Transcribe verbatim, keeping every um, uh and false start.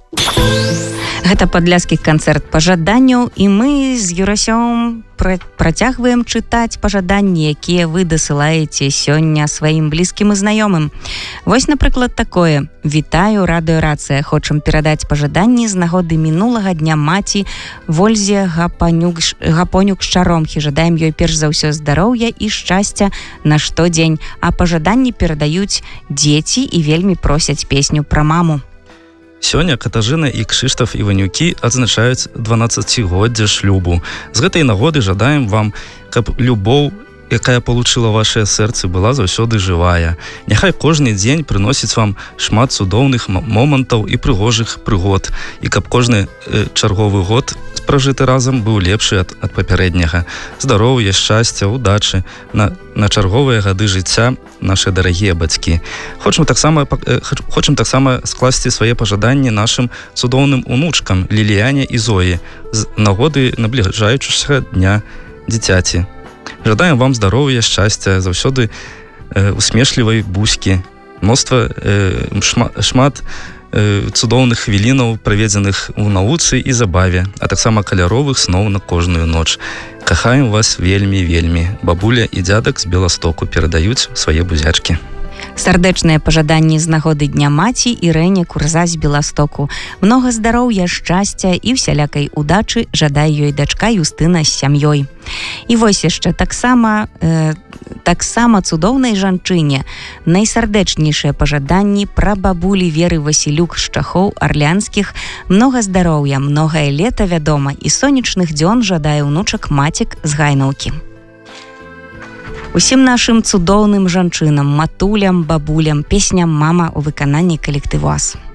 Гэта падляскі канцэрт пажаданняў, і мы з Юрасём працягваем чытаць пажаданні, якія вы дасылаеце сёння сваім блізкім і знаёмым. Вось, напрыклад, такое. Вітаю, радыёрацыя. Хочам перадаць пажаданні з нагоды мінулага дня маці Вользе Гапонюк, Гапонюк Шчаромхі. Жадаем ёй перш за ўсё здароўя і шчасця на штодзень. А пажаданні перадаюць дзеці і вельмі просяць песню пра маму. Сёння Катажына і Кшыштаф Іванюкі адзначаюць дванаццацігоддзе шлюбу. З гэтай нагоды жадаем вам, каб любоў, якая получила ваше сэрцы, была заўсёды жывая. Няхай кожны дзень прыносіць вам шмат цудоўных момантаў і прыгожых прыгод. І каб кожны э, чарговы год пражыты разам быў лепшы ад, ад папярэдняга. Здароўя, шчасця, удачы на, на чарговыя гады жыцця, наши дарагія бацькі. Хочам таксама, э, хочам таксама скласці свае пажаданні нашым цудоўным унучкам Ліліяне і Зоі з нагоды набліжаючага дня дзіцяці. Жадаем вам здароўя, шчасця, заўсёды э, усмешлівай бузькі, мноства э, шма, шмат э, цудоўных хвілінаў, праведзеных у навуцы і забаве, а таксама каляровых сноў на кожную ноч. Кахаем вас вельмі-вельмі. Бабуля і дзядак з Беластоку перадаюць свае бузячкі. Сардэчныя пажаданні з нагоды дня маці Ірэне Курза з Беластоку. Многа здароўя, шчасця і усялякай удачы жадае ёй дачка Юстына з сям'ёй. І вось яшчэ таксама э, таксама цудоўнай жанчыне найсардэчнейшыя пажаданні пра бабулі Веры Васілюк з Чахоў Арлянскіх. Многа здароўя, многае лета, вядома, і сонечных дзён жадае ўнучак Мацік з Гайнаўкі. Усім нашым цудоўным жанчынам, матулям, бабулям, песням «Мама» у выкананні калектыву «Ас».